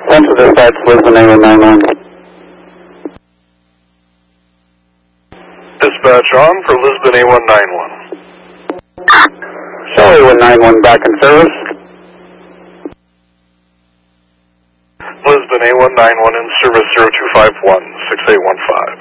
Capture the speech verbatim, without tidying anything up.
Central Dispatch, Lisbon A one nine one. Dispatch on for Lisbon A one nine one. Show A one nine one back in service. Lisbon A one nine one in service zero two five one, six eight one five.